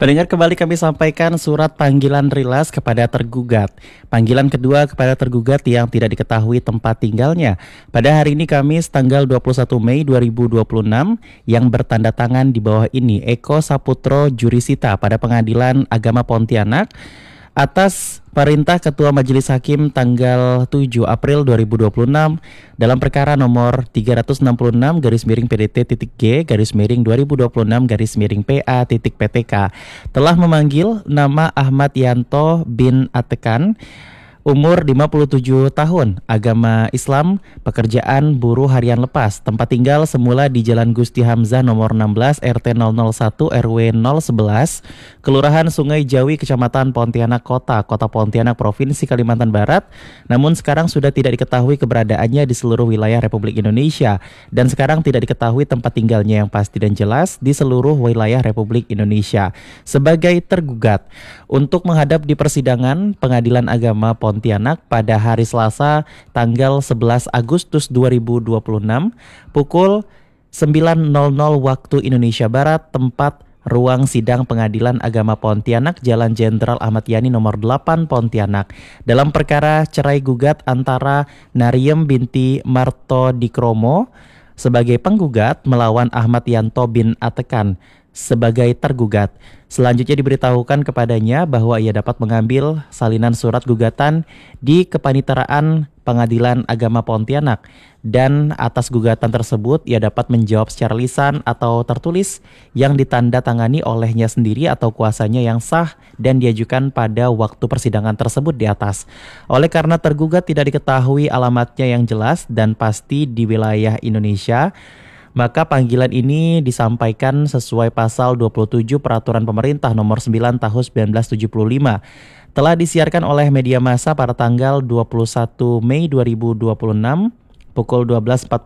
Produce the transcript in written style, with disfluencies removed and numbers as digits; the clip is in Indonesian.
Pendengar, kembali kami sampaikan surat panggilan Rilas kepada tergugat. Panggilan kedua kepada tergugat yang tidak diketahui tempat tinggalnya. Pada hari ini Kamis tanggal 21 Mei 2026 yang bertanda tangan di bawah ini Eko Saputro Jurisita pada Pengadilan Agama Pontianak atas perintah Ketua Majelis Hakim tanggal 7 April 2026 dalam perkara nomor 366-PDT-G-2026-PA-PTK telah memanggil nama Ahmad Yanto bin Atekan, umur 57 tahun, agama Islam, pekerjaan buruh harian lepas, tempat tinggal semula di Jalan Gusti Hamzah nomor 16 RT 001 RW 011, Kelurahan Sungai Jawi, Kecamatan Pontianak Kota Pontianak, Provinsi Kalimantan Barat. Namun sekarang sudah tidak diketahui keberadaannya di seluruh wilayah Republik Indonesia dan sekarang tidak diketahui tempat tinggalnya yang pasti dan jelas di seluruh wilayah Republik Indonesia. Sebagai tergugat untuk menghadap di persidangan Pengadilan Agama Pontianak pada hari Selasa tanggal 11 Agustus 2026 pukul 9.00 waktu Indonesia Barat, tempat ruang sidang Pengadilan Agama Pontianak, Jalan Jenderal Ahmad Yani nomor 8 Pontianak, dalam perkara cerai gugat antara Nariem binti Marto Dikromo sebagai penggugat melawan Ahmad Yanto bin Atekan sebagai tergugat. Selanjutnya diberitahukan kepadanya bahwa ia dapat mengambil salinan surat gugatan di Kepaniteraan Pengadilan Agama Pontianak, dan atas gugatan tersebut ia dapat menjawab secara lisan atau tertulis yang ditanda tangani olehnya sendiri atau kuasanya yang sah dan diajukan pada waktu persidangan tersebut di atas. Oleh karena tergugat tidak diketahui alamatnya yang jelas dan pasti di wilayah Indonesia, maka panggilan ini disampaikan sesuai pasal 27 Peraturan Pemerintah nomor 9 tahun 1975. Telah disiarkan oleh media massa pada tanggal 21 Mei 2026 pukul 12.40